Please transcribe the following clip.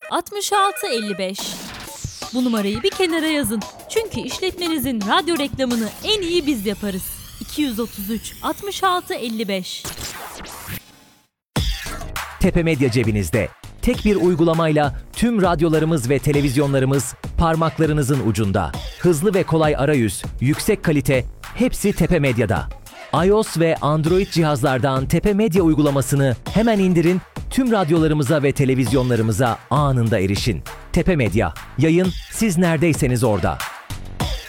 6655. Bu numarayı bir kenara yazın. Çünkü işletmenizin radyo reklamını en iyi biz yaparız. 233 6655. Tepe Medya cebinizde. Tek bir uygulamayla tüm radyolarımız ve televizyonlarımız parmaklarınızın ucunda. Hızlı ve kolay arayüz, yüksek kalite, hepsi Tepe Medya'da. iOS ve Android cihazlardan Tepe Medya uygulamasını hemen indirin, tüm radyolarımıza ve televizyonlarımıza anında erişin. Tepe Medya, yayın siz neredeyseniz orada.